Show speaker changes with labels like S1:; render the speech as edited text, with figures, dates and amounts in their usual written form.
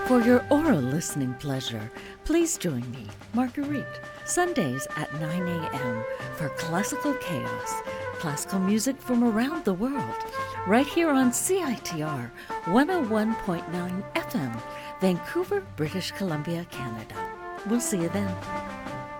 S1: For your oral listening pleasure, please join me, Marguerite, Sundays at 9 a.m. for Classical Chaos, classical music from around the world, right here on CITR 101.9 FM, Vancouver, British Columbia, Canada. We'll see you then.